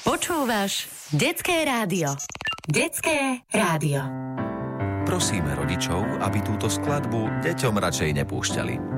Počúvaš Detské rádio. Detské rádio. Prosíme rodičov, aby túto skladbu deťom radšej nepúšťali.